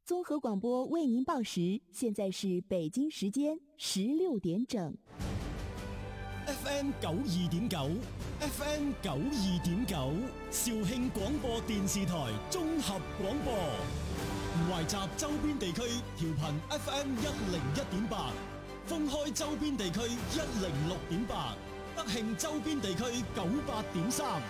综合广播为您报时，现在是北京时间16點整。 FM 92.9 ，FM 92.9，肇慶廣播電視台綜合廣播，懷集周邊地區調頻 FM 101.8，封開周邊地區106.8，德慶周邊地區98.3。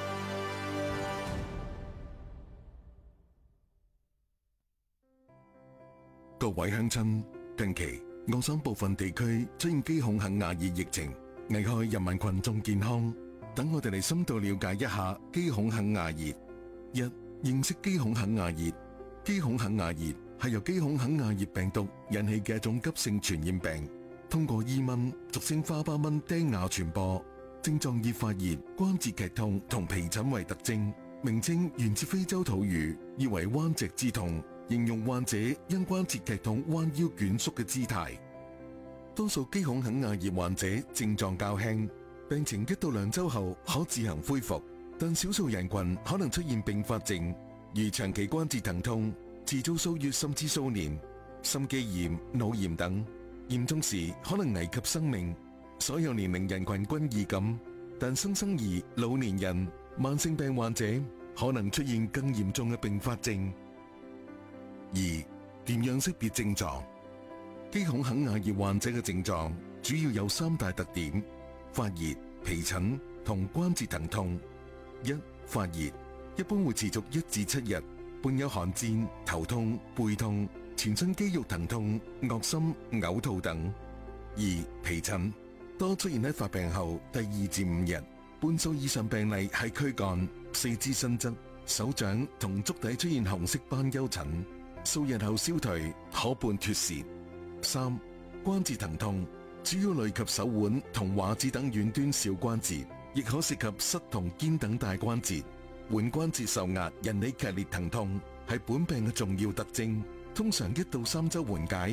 各位鄉親，近期鄂省部分地區出現基孔肯亞熱疫情，危害人民群眾健康。等我哋嚟深度了解一下基孔肯亞熱。一、認識基孔肯亞熱。基孔肯亞熱係由基孔肯亞熱病毒引起嘅一種急性傳染病，通過伊蚊（俗稱花斑蚊）叮咬傳播。症狀以發熱、關節劇痛同皮疹為特徵。名稱源自非洲土語，意為彎脊之痛，形容患者因關節劇痛彎腰蜷縮嘅姿態。多數基孔肯亞熱患者症狀較輕，病情1到2週後可自行恢復，但少數人群可能出現併發症，如長期關節疼痛、持續數月甚至數年、心肌炎、腦炎等，嚴重時可能危及生命。所有年齡人群均易感，但新生兒、老年人、慢性病患者可能出現更嚴重嘅併發症。二、點樣識別症狀？基孔肯亞熱患者嘅症狀主要有3大特點：發熱、皮疹同關節疼痛。一、發熱一般會持續1至7日，伴有寒戰、頭痛、背痛、全身肌肉疼痛、噁心、嘔吐等。二、皮疹多出現喺發病後第2至5日，半數以上病例係軀幹、四肢伸側、手掌同足底出現紅色斑丘疹，數日後消退，可伴脫屑。三、關節疼痛主要累及手腕同踝子等遠端小關節，亦可涉及膝同肩等大關節。腕關節受壓引起劇烈疼痛，係本病嘅重要特徵，通常1到3週緩解。